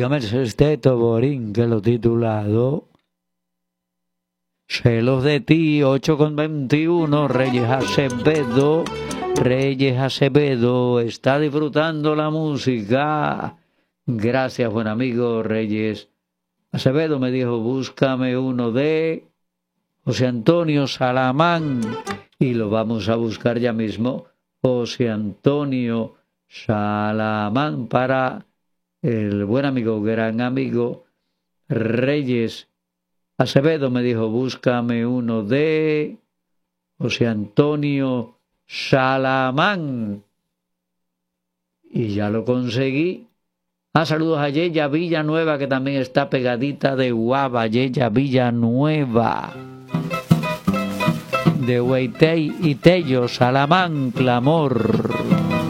Óigame, el sexteto Borín, que lo he titulado Celos de ti, 8:21, Reyes Acevedo, está disfrutando la música. Gracias, buen amigo Reyes Acevedo. Me dijo, búscame uno de José Antonio Salamán, y lo vamos a buscar ya mismo. José Antonio Salamán para el buen amigo, gran amigo Reyes Acevedo. Me dijo, búscame uno de José Antonio Salamán, y ya lo conseguí. Saludos a Yeya Villanueva, que también está pegadita de Guava. Yeya Villanueva de Hueitey y Tello, Salamán, Clamor.